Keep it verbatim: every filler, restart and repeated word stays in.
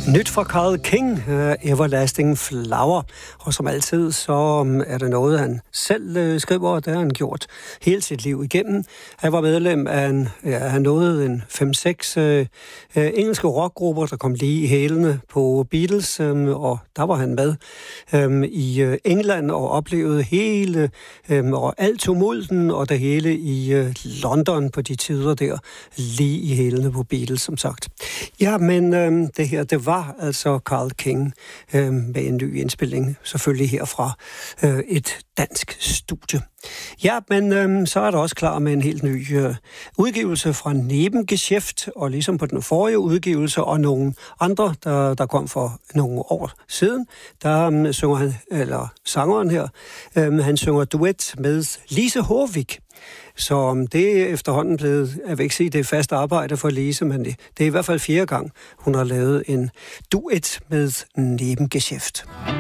Nyt fra Carl King, uh, Everlasting Flower, og som altid, så um, er det noget, han selv uh, skriver, og det har han gjort hele sit liv igennem. Han var medlem af en, ja, han nåede en fem seks uh, uh, engelske rockgrupper, der kom lige i hælene på Beatles, um, og der var han med um, i uh, England og oplevede hele, um, og alt tumulten og det hele i uh, London på de tider der, lige i hælene på Beatles, som sagt. Ja, men um, det her, det var var altså Carl King øh, med en ny indspilning, selvfølgelig herfra øh, et dansk studie. Ja, men øh, så er der også klar med en helt ny øh, udgivelse fra Nebengeschäft, og ligesom på den forrige udgivelse, og nogle andre, der, der kom for nogle år siden, der øh, synger han, eller sangeren her, øh, han synger duet med Lise Horvig. Så det er efterhånden blevet, jeg vil ikke sige, det er fast arbejde for Lise, men det, det er i hvert fald fjerde gang, hun har lavet en duet med Nebengeschäft.